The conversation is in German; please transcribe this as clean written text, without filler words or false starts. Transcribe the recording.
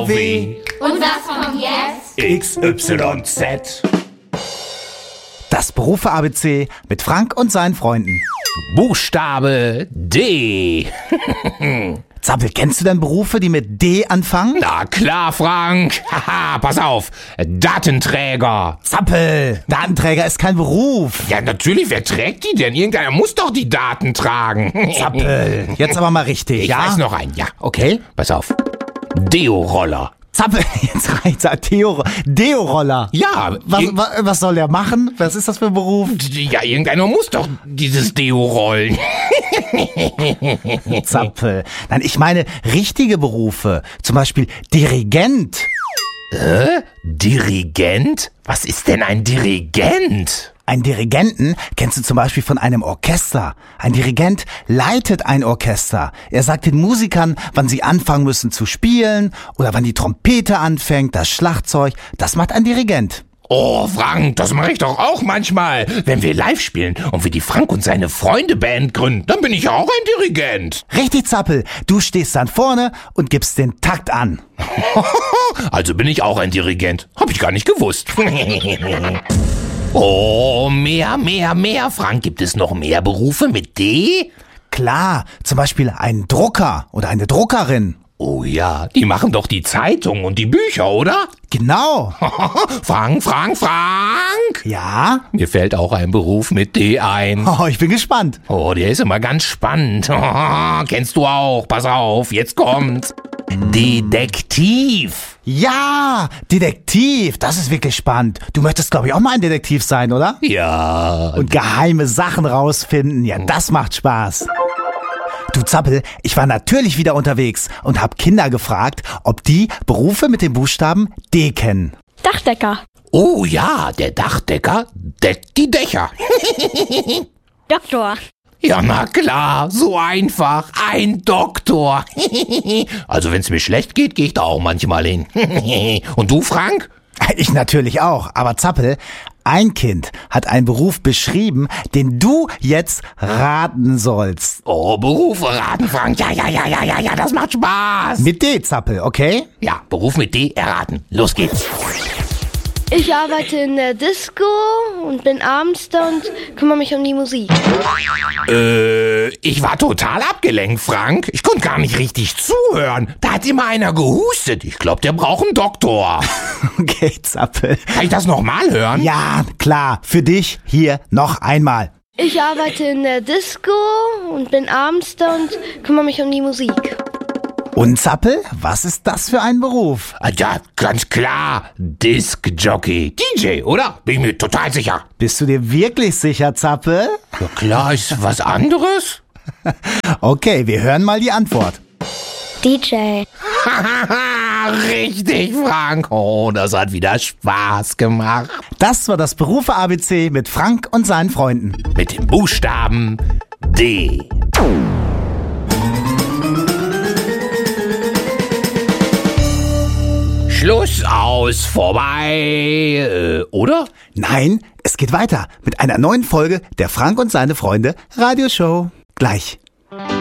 W. Und was kommt jetzt? XYZ. Das Berufe-ABC mit Frank und seinen Freunden. Buchstabe D. Zappel, kennst du denn Berufe, die mit D anfangen? Na klar, Frank. Haha, pass auf. Datenträger. Zappel, Datenträger ist kein Beruf. Ja, natürlich. Wer trägt die denn? Irgendeiner muss doch die Daten tragen. Zappel, jetzt aber mal richtig, Ich ja? weiß noch einen, ja. Okay. Pass auf. Deo-Roller. Zappel, jetzt reicht's. Deo-Roller. Ja. Was soll der machen? Was ist das für ein Beruf? Ja, irgendeiner muss doch dieses Deo rollen. Zappel. Nein, ich meine richtige Berufe. Zum Beispiel Dirigent. Dirigent? Was ist denn ein Dirigent? Einen Dirigenten kennst du zum Beispiel von einem Orchester. Ein Dirigent leitet ein Orchester. Er sagt den Musikern, wann sie anfangen müssen zu spielen oder wann die Trompete anfängt, das Schlagzeug. Das macht ein Dirigent. Oh, Frank, das mache ich doch auch manchmal. Wenn wir live spielen und wir die Frank und seine Freunde Band gründen, dann bin ich auch ein Dirigent. Richtig, Zappel. Du stehst dann vorne und gibst den Takt an. Also bin ich auch ein Dirigent. Hab ich gar nicht gewusst. Oh, mehr, Frank. Gibt es noch mehr Berufe mit D? Klar, zum Beispiel ein Drucker oder eine Druckerin. Oh ja, die machen doch die Zeitung und die Bücher, oder? Genau. Frank. Ja? Mir fällt auch ein Beruf mit D ein. Oh, ich bin gespannt. Oh, der ist immer ganz spannend. Kennst du auch. Pass auf, jetzt kommt's. Detektiv. Ja, Detektiv. Das ist wirklich spannend. Du möchtest, glaube ich, auch mal ein Detektiv sein, oder? Ja. Und geheime Sachen rausfinden. Ja, das macht Spaß. Du Zappel, ich war natürlich wieder unterwegs und hab Kinder gefragt, ob die Berufe mit dem Buchstaben D kennen. Dachdecker. Oh ja, der Dachdecker deckt die Dächer. Doktor. Ja, na klar, so einfach. Ein Doktor. Also wenn's mir schlecht geht, gehe ich da auch manchmal hin. Und du, Frank? Ich natürlich auch, aber Zappel, ein Kind hat einen Beruf beschrieben, den du jetzt raten sollst. Oh, Berufe raten, Frank. Ja, das macht Spaß. Mit D, Zappel, okay? Ja, Beruf mit D erraten. Los geht's. Ich arbeite in der Disco und bin abends da und kümmere mich um die Musik. Ich war total abgelenkt, Frank. Ich konnte gar nicht richtig zuhören. Da hat immer einer gehustet. Ich glaube, der braucht einen Doktor. Okay, Zappel. Kann ich das nochmal hören? Ja, klar, für dich hier noch einmal. Ich arbeite in der Disco und bin abends da und kümmere mich um die Musik. Und Zappel, was ist das für ein Beruf? Ja, ganz klar. Disc-Jockey. DJ, oder? Bin ich mir total sicher. Bist du dir wirklich sicher, Zappel? Ja klar, ist was anderes? Okay, wir hören mal die Antwort. DJ. Richtig, Frank. Oh, das hat wieder Spaß gemacht. Das war das Berufe-ABC mit Frank und seinen Freunden. Mit dem Buchstaben D. Schluss, aus, vorbei, oder? Nein, es geht weiter mit einer neuen Folge der Frank und seine Freunde Radioshow. Gleich.